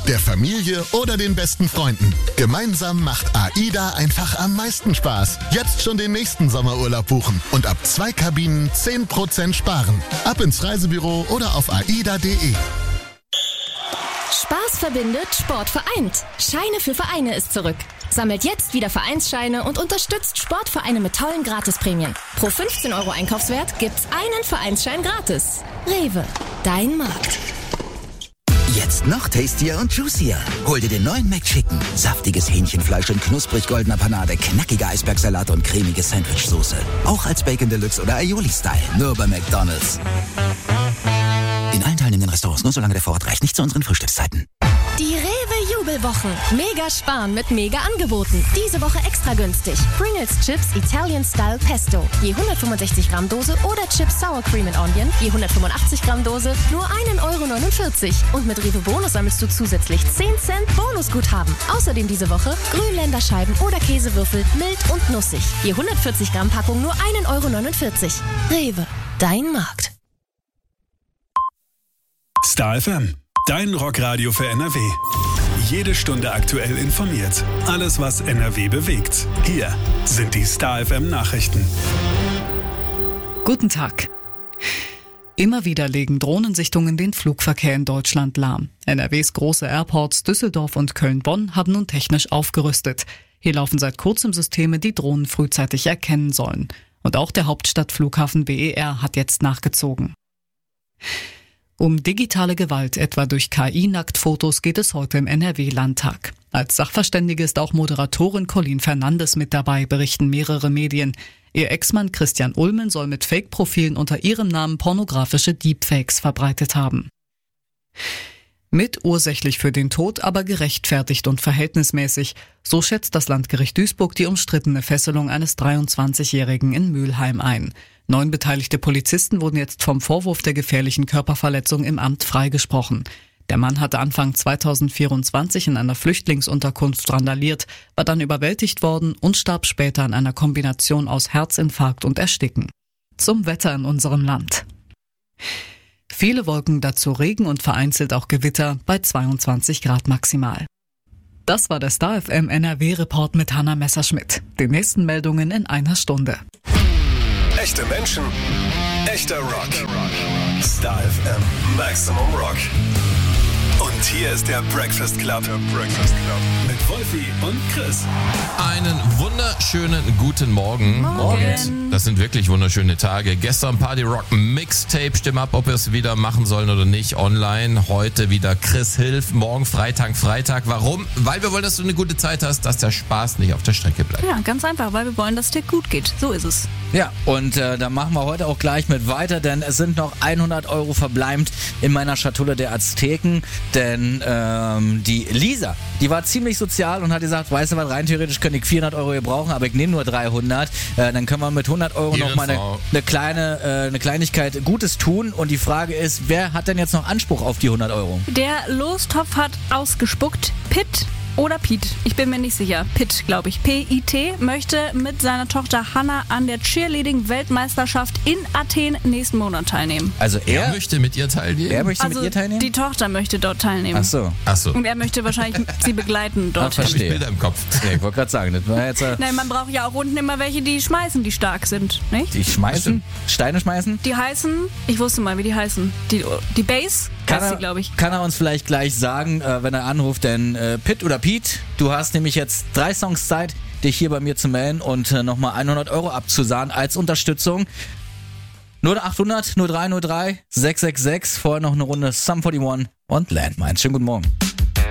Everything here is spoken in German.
der Familie oder den besten Freunden. Gemeinsam macht AIDA einfach am meisten Spaß. Jetzt schon den nächsten Sommerurlaub buchen und ab 2 Kabinen 10% sparen. Ab ins Reisebüro oder auf aida.de. Spaß verbindet, Sport vereint. Scheine für Vereine ist zurück. Sammelt jetzt wieder Vereinsscheine und unterstützt Sportvereine mit tollen Gratisprämien. Pro 15 € Einkaufswert gibt's einen Vereinsschein gratis. Rewe, dein Markt. Jetzt noch tastier und juicier. Hol dir den neuen McChicken. Saftiges Hähnchenfleisch in knusprig goldener Panade, knackiger Eisbergsalat und cremige Sandwichsoße. Auch als Bacon Deluxe oder Aioli-Style. Nur bei McDonald's. In allen teilnehmenden Restaurants, nur solange der Vorrat reicht. Nicht zu unseren Frühstückszeiten. Die Rewe-Jubelwochen. Mega sparen mit mega Angeboten. Diese Woche extra günstig. Pringles Chips Italian Style Pesto. Je 165 Gramm Dose oder Chips Sour Cream and Onion. Je 185 Gramm Dose. Nur 1,49 €. Und mit Rewe Bonus sammelst du zusätzlich 10 Cent Bonusguthaben. Außerdem diese Woche Grünländerscheiben oder Käsewürfel. Mild und nussig. Je 140 Gramm Packung nur 1,49 €. Rewe, dein Markt. Star FM, dein Rockradio für NRW. Jede Stunde aktuell informiert. Alles, was NRW bewegt. Hier sind die Star FM Nachrichten. Guten Tag. Immer wieder legen Drohnensichtungen den Flugverkehr in Deutschland lahm. NRWs große Airports Düsseldorf und Köln-Bonn haben nun technisch aufgerüstet. Hier laufen seit kurzem Systeme, die Drohnen frühzeitig erkennen sollen. Und auch der Hauptstadtflughafen BER hat jetzt nachgezogen. Um digitale Gewalt, etwa durch KI-Nacktfotos, geht es heute im NRW-Landtag. Als Sachverständige ist auch Moderatorin Colleen Fernandes mit dabei, berichten mehrere Medien. Ihr Ex-Mann Christian Ulmen soll mit Fake-Profilen unter ihrem Namen pornografische Deepfakes verbreitet haben. Mitursächlich für den Tod, aber gerechtfertigt und verhältnismäßig. So schätzt das Landgericht Duisburg die umstrittene Fesselung eines 23-Jährigen in Mülheim ein. 9 beteiligte Polizisten wurden jetzt vom Vorwurf der gefährlichen Körperverletzung im Amt freigesprochen. Der Mann hatte Anfang 2024 in einer Flüchtlingsunterkunft randaliert, war dann überwältigt worden und starb später an einer Kombination aus Herzinfarkt und Ersticken. Zum Wetter in unserem Land. Viele Wolken, dazu Regen und vereinzelt auch Gewitter bei 22 Grad maximal. Das war der Star FM NRW-Report mit Hanna Messerschmidt. Die nächsten Meldungen in einer Stunde. Echte Menschen, echter Rock. Star FM, Maximum Rock. Und hier ist der Breakfast Club. Mit Wolfi und Chris. Einen wunderschönen guten Morgen. Und das sind wirklich wunderschöne Tage. Gestern Party Rock Mixtape. Stimm ab, ob wir es wieder machen sollen oder nicht. Online. Heute wieder Chris Hilf. Morgen Freitag. Warum? Weil wir wollen, dass du eine gute Zeit hast, dass der Spaß nicht auf der Strecke bleibt. Ja, ganz einfach, weil wir wollen, dass es dir gut geht. So ist es. Ja, und da machen wir heute auch gleich mit weiter, denn es sind noch 100 € verbleibend in meiner Schatulle der Azteken. Denn die Lisa, die war ziemlich sozial und hat gesagt, weißt du was, rein theoretisch könnte ich 400 € gebrauchen, aber ich nehme nur 300. Dann können wir mit 100 € noch mal eine Kleinigkeit Gutes tun. Und die Frage ist, wer hat denn jetzt noch Anspruch auf die 100 €? Der Lostopf hat ausgespuckt. Pitt oder Pete, ich bin mir nicht sicher. Pitt, glaube ich. P-I-T möchte mit seiner Tochter Hannah an der Cheerleading-Weltmeisterschaft in Athen nächsten Monat teilnehmen. Also er möchte mit ihr teilnehmen? Er möchte mit ihr teilnehmen? Die Tochter möchte dort teilnehmen. Ach so. Und er möchte wahrscheinlich sie begleiten dort. Verstehe. Ich Bilder im Kopf. Ja, ich wollte gerade sagen, das war jetzt... Nein, man braucht ja auch unten immer welche, die schmeißen, die stark sind, nicht? Die schmeißen? Steine schmeißen? Die heißen, ich wusste mal, wie die heißen. Die Base heißt sie, glaube ich. Kann er uns vielleicht gleich sagen, wenn er anruft, denn Pitt oder Pete, du hast nämlich jetzt 3 Songs Zeit, dich hier bei mir zu melden und nochmal 100 € abzusahnen als Unterstützung. 0800 0303 666, vorher noch eine Runde Sum 41 und Landmines. Schönen guten Morgen.